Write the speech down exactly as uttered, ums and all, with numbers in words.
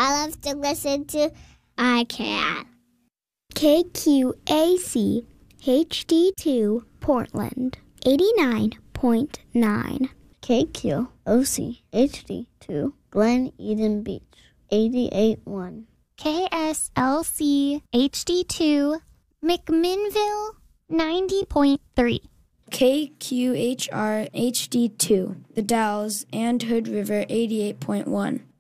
I love to listen to I Can. K Q A C H D two Portland, eighty-nine point nine. K Q O C H D two Glen Eden Beach, eighty-eight point one. K S L C H D two McMinnville, ninety point three. K Q H R H D two The Dalles and Hood River, eighty-eight point one.